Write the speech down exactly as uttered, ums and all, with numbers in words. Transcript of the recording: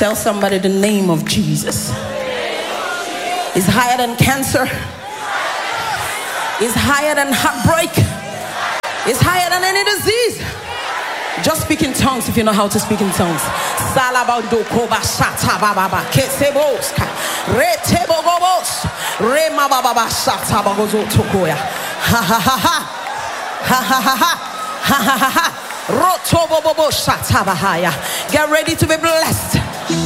Tell somebody the name of Jesus is higher than cancer, is higher than heartbreak, is higher than any disease. Just speak in tongues if you know how to speak in tongues. Ha ha ha ha ha ha ha ha ha ha ha. Get ready to be blessed.